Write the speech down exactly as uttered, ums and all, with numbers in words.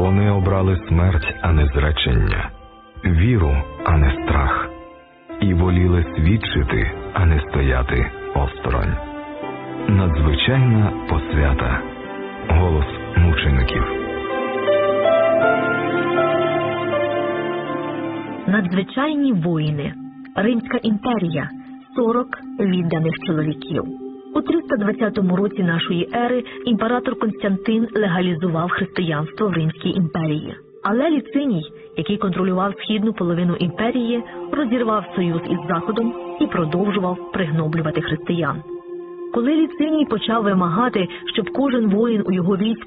Вони обрали смерть, а не зречення, віру, а не страх, і воліли свідчити, а не стояти осторонь. Надзвичайна посвята. Голос мучеників. Надзвичайні воїни. Римська імперія. сорок відданих чоловіків. У триста двадцятому році нашої ери імператор Константин легалізував християнство в Римській імперії. Але Ліциній, який контролював східну половину імперії, розірвав союз із Заходом і продовжував пригноблювати християн. Коли Ліциній почав вимагати, щоб кожен воїн у його війську